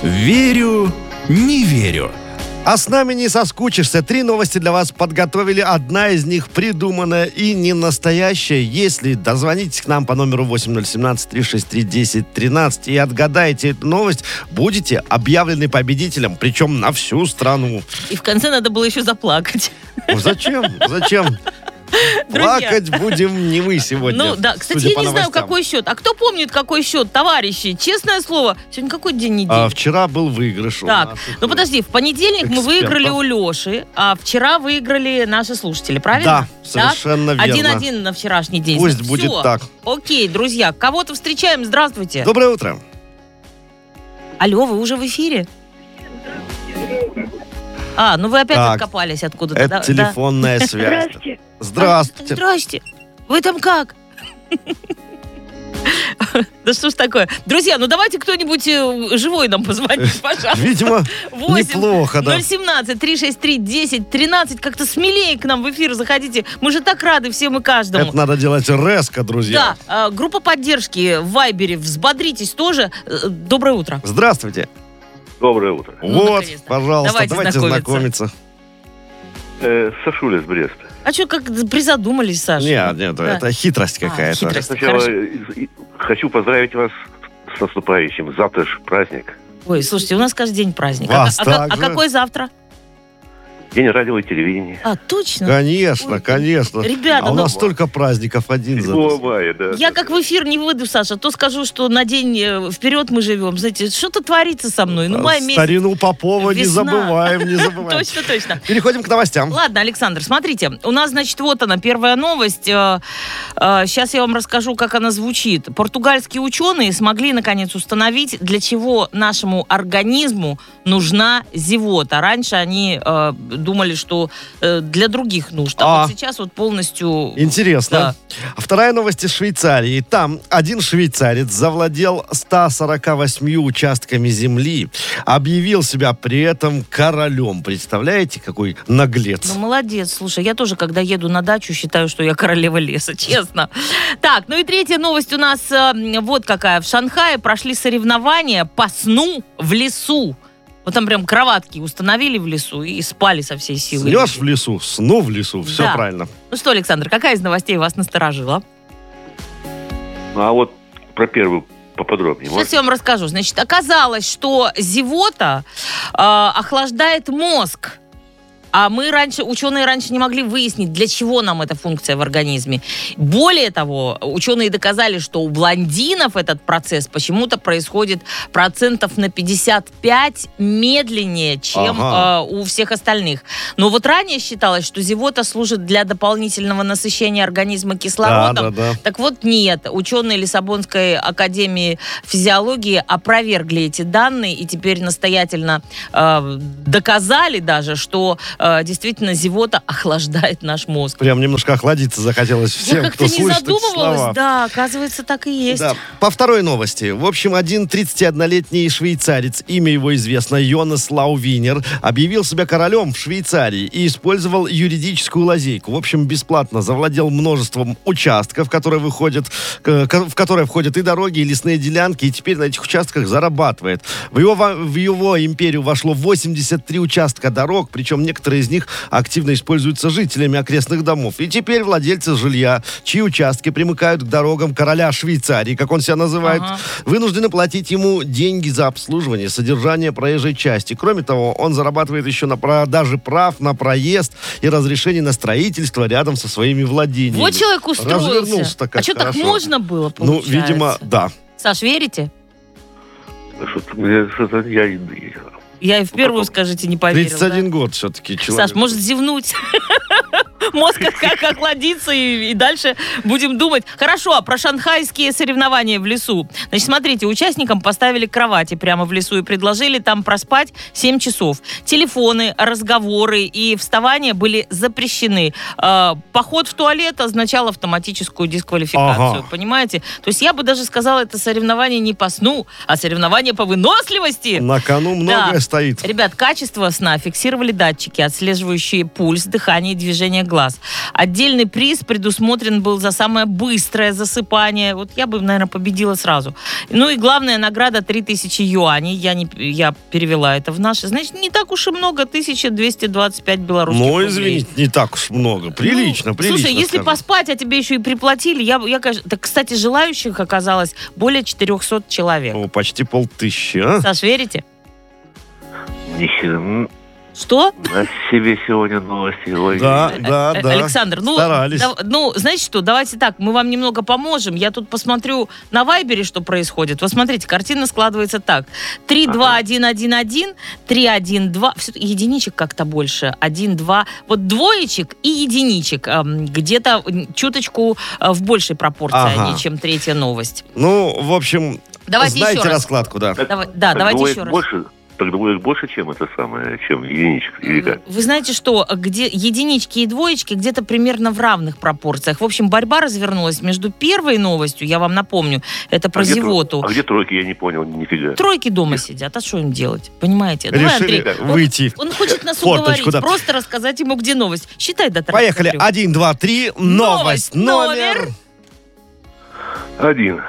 Верю, не верю. А с нами не соскучишься. 3 новости для вас подготовили. Одна из них придуманная и не настоящая. Если дозвонитесь к нам по номеру 8017-363-1013 и отгадаете эту новость, будете объявлены победителем, причем на всю страну. И в конце надо было еще заплакать. Зачем? Зачем? Плакать будем не мы сегодня. Ну да, кстати, я не знаю, какой счет. А кто помнит, какой счет, товарищи? Честное слово, сегодня какой день недели? Вчера был выигрыш. Так, ну подожди, в понедельник мы выиграли у Леши, а вчера выиграли наши слушатели, правильно? Да, совершенно верно. 1-1 на вчерашний день. Пусть будет так. Окей, друзья, кого-то встречаем. Здравствуйте. Доброе утро. Алло, вы уже в эфире? Ну вы опять откопались откуда-то. Это телефонная связь. Здравствуйте. Здравствуйте. Здрасте. Вы там как? Да что ж такое? Друзья, ну давайте кто-нибудь живой нам позвонит, пожалуйста. Видимо, неплохо, да. 017-363-1013. Как-то смелее к нам в эфир заходите. Мы же так рады всем и каждому. Это надо делать резко, друзья. Да, группа поддержки в Вайбере. Взбодритесь тоже. Доброе утро. Здравствуйте. Доброе утро. Вот, пожалуйста, давайте знакомиться. Сашуля с Бреста. А что, как призадумались, Саша? Нет, это хитрость какая-то. Хитрость. Сначала хочу поздравить вас с наступающим. Завтра же праздник. Ой, слушайте, у нас каждый день праздник. Вас А какой завтра? День радио и телевидения. Точно? Конечно, конечно. Ребята, у нас столько праздников один за 7 мая, да. Я как в эфир не выйду, Саша, то скажу, что на день вперед мы живем. Знаете, что-то творится со мной. Май месяц. Старину Попова не забываем. Точно. Переходим к новостям. Ладно, Александр, смотрите. У нас, значит, вот она, первая новость. Сейчас я вам расскажу, как она звучит. Португальские ученые смогли, наконец, установить, для чего нашему организму нужна зевота. Раньше они думали, что для других нужд. А вот сейчас вот полностью... Интересно. Да. Вторая новость из Швейцарии. Там один швейцарец завладел 148 участками земли, объявил себя при этом королем. Представляете, какой наглец? Ну, молодец. Слушай, я тоже, когда еду на дачу, считаю, что я королева леса, честно. Так, ну и третья новость у нас вот какая. В Шанхае прошли соревнования по сну в лесу. Вот там прям кроватки установили в лесу и спали со всей силы. Снешь в лесу, сну в лесу, все да. правильно. Ну что, Александр, какая из новостей вас насторожила? А вот про первую поподробнее. Сейчас я вам расскажу. Значит, оказалось, что зевота охлаждает мозг. А ученые раньше не могли выяснить, для чего нам эта функция в организме. Более того, ученые доказали, что у блондинов этот процесс почему-то происходит процентов на 55 медленнее, чем у всех остальных. Но вот ранее считалось, что зевота служит для дополнительного насыщения организма кислородом. Да. Так вот нет. Ученые Лиссабонской академии физиологии опровергли эти данные и теперь настоятельно доказали даже, что действительно зевота охлаждает наш мозг. Прям немножко охладиться захотелось всем, кто слышит эти слова. Я как-то не задумывалась, да, оказывается, так и есть. Да. По второй новости. В общем, один 31-летний швейцарец, имя его известно, Йонас Лаувинер, объявил себя королем в Швейцарии и использовал юридическую лазейку. В общем, бесплатно завладел множеством участков, в которые входят и дороги, и лесные делянки, и теперь на этих участках зарабатывает. В его империю вошло 83 участка дорог, причем некоторые из них активно используются жителями окрестных домов. И теперь владельцы жилья, чьи участки примыкают к дорогам короля Швейцарии, как он себя называет, вынуждены платить ему деньги за обслуживание, содержание проезжей части. Кроме того, он зарабатывает еще на продаже прав на проезд и разрешение на строительство рядом со своими владениями. Вот человек устроился. Развернулся-то как что, так можно было, получается? Ну, видимо, да. Саш, верите? Что-то Я и в первую, скажите, не поверил. 31 год все-таки человек. Саш, может зевнуть? Мозг как охладится, и дальше будем думать. Хорошо, а про шанхайские соревнования в лесу. Значит, смотрите, участникам поставили кровати прямо в лесу и предложили там проспать 7 часов. Телефоны, разговоры и вставания были запрещены. Поход в туалет означал автоматическую дисквалификацию, понимаете? То есть я бы даже сказала, это соревнование не по сну, а соревнование по выносливости. На кону многое стоит. Ребят, качество сна фиксировали датчики, отслеживающие пульс, дыхание и движение глаз. глаз. Отдельный приз предусмотрен был за самое быстрое засыпание. Вот я бы, наверное, победила сразу. Ну и главная награда 3000 юаней. Я перевела это в наши. Значит, не так уж и много. 1225 белорусских рублей. Ну, извините, не так уж много. Прилично, прилично. Слушай, если скажем. поспать, а тебе еще и приплатили, конечно... Так, кстати, желающих оказалось более 400 человек. О, почти 5000, а? Саш, верите? Нихера. Что? На себе сегодня новости. Ой. Да. Александр, Старались. знаете что, давайте так, мы вам немного поможем. Я тут посмотрю на Вайбере, что происходит. Вот смотрите, картина складывается так. 32111, 312, единичек как-то больше, 1-2, вот двоечек и единичек. Где-то чуточку в большей пропорции, чем третья новость. Ну, в общем, давайте знаете еще раз. Раскладку, да. Давайте еще раз. Так двоек больше, чем это самое, чем единичек, или как? Вы знаете что, где единички и двоечки где-то примерно в равных пропорциях. В общем, борьба развернулась между первой новостью, я вам напомню, это про зевоту. А где тройки, я не понял, нифига. Тройки дома сидят, а что им делать? Понимаете? Решили Андрей, выйти. Он хочет нас Форточку, уговорить, да. просто рассказать ему, где новость. Считай до 3. Поехали. 1, 2, 3. Новость. Номер. 1.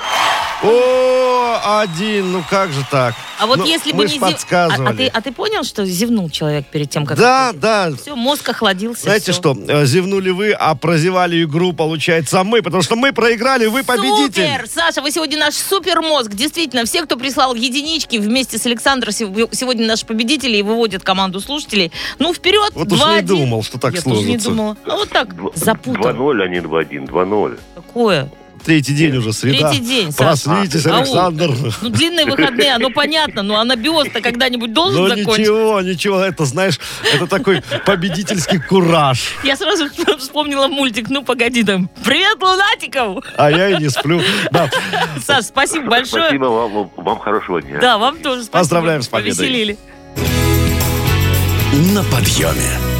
О, 1. Ну как же так? А вот Ну, если бы мы не ж подсказывали. А ты понял, что зевнул человек перед тем, как... Да. Все, мозг охладился. Знаете что, зевнули вы, а прозевали игру, получается, мы, потому что мы проиграли, вы победитель. Супер! Саша, вы сегодня наш супермозг. Действительно, все, кто прислал единички вместе с Александром, сегодня наши победители и выводят команду слушателей. Ну, вперед! Вот уж не думал, что так Я тоже не сложится. думала. А вот так, запутал. 2-0, а не 2-1. 2-0. Какое? Третий день уже, среда. Третий день, Саша. Проснитесь, Александр. Ну, длинные выходные, оно понятно, но анабиоз-то когда-нибудь должен Ну закончиться. ничего, это, знаешь, это такой победительский кураж. Я сразу вспомнила мультик «Ну, погоди там». Привет, лунатиков! А я и не сплю. Да. Саш, спасибо большое. Спасибо вам хорошего дня. Да, вам тоже спасибо. Поздравляем с победой. Повеселили. На подъеме.